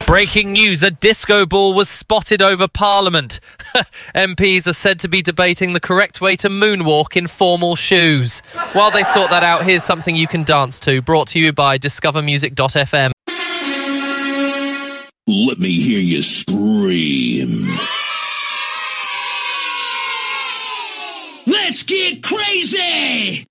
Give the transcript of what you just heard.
Breaking news, a disco ball was spotted over Parliament. MPs are said to be debating the correct way to moonwalk in formal shoes. While they sort that out, here's something you can dance to, brought to you by discovermusic.fm. Let me hear you scream. Let's get crazy!